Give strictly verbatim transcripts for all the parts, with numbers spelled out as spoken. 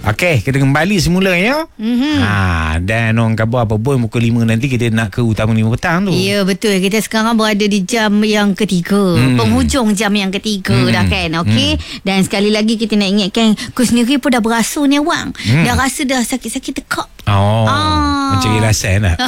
Okey, kita kembali semula ya. Mm-hmm. Ha, dan orang khabar apa pun pukul lima nanti kita nak ke utama lima petang tu. Ya, betul. Kita sekarang berada di jam yang ketiga. Hmm. Penghujung jam yang ketiga hmm. dah kan. Okey. Hmm. Dan sekali lagi kita nak ingatkan, aku sendiri pun dah berasu ni awang. Hmm. Dah rasa dah sakit-sakit tekak. Oh. Ah. Macam irasan lah.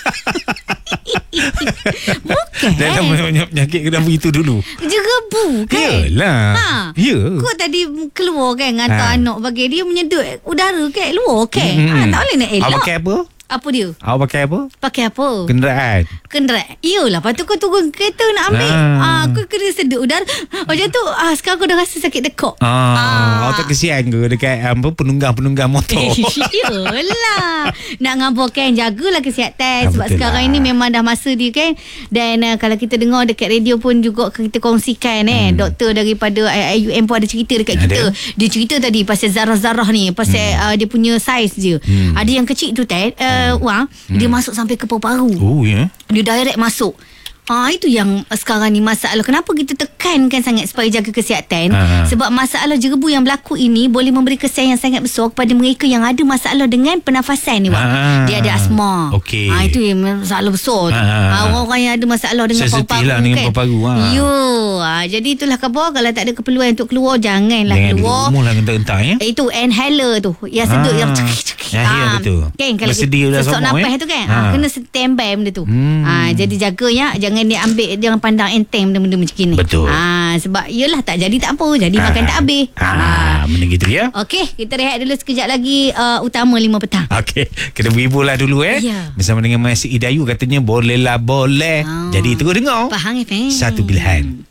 Bukan. Dah tak banyak penyakit kena begitu dulu. Jerebu kan. Yelah. Ha. Ya. Kau tadi keluar kan hantar Ha. anak bagi dia menyedut udara kan luar kan. Hmm. Ha, tak boleh nak elak. Awak pakai apa? Apa dia? Awak pakai apa? Pakai apa? Kenderaan. Kenderaan. Iyalah, lepas tu kau turun kereta nak ambil. Ah. Ah, aku kena sedut udara. Macam tu, ah, sekarang aku dah rasa sakit dekok. Ah, Ah. Awak tak kesian ke dekat apa penunggang-penunggang motor? Iyalah. Nak ngabarkan, jagalah kesihatan. Ah, Sebab betul sekarang lah. ini memang dah masa dia kan. Dan uh, kalau kita dengar dekat radio pun juga kita kongsikan eh. Hmm. Doktor daripada I U M pun ada cerita dekat Ada. kita. Dia cerita tadi pasal zarah-zarah ni. Pasal Hmm. uh, dia punya saiz je. Hmm. Ada yang kecil tu Ted. Uh, Hmm. Wang. Dia masuk sampai ke paru-paru. Oh ya. Dia direct masuk. Ah, itu yang sekarang ni masalah. Kenapa kita tekankan sangat supaya jaga kesihatan? Ha. Sebab masalah jerebu yang berlaku ini boleh memberi kesan yang sangat besar kepada mereka yang ada masalah dengan pernafasan ni, Wak. Ha. Dia ada asma. Okey. Ah, itu yang masalah besar. Ha. Ah, orang-orang yang ada masalah dengan Sensitif paru-paru lah dengan kan. paru-paru, ha. Yo, ah, jadi itulah khabar. Kalau tak ada keperluan untuk keluar, janganlah Jangan keluar. duduk rumah lah gentar-gentar ya. Eh, Itu inhaler tu. Yang sedut Ah. yang cekik-cekik. Ya, ya, betul. Kan kalau Bersedia dah sesak semua, nafas eh? tu kan. Ha. Ah, kena standby benda tu. Hmm. Ah, jadi jaga ya, jangan dia ambil, jangan pandang enteng benda-benda macam ni. Betul. Ah, sebab yelah tak jadi tak apa, jadi Ah. makan tak habis. Ah, benda gitu ya. Okey, kita rehat dulu sekejap lagi uh, utama lima petang. Okey, kita berhibur lah dulu eh. Ya. Bersama dengan Masih Idayu katanya boleh lah boleh. Ah. Jadi terus dengar. Faham F M. Satu pilihan.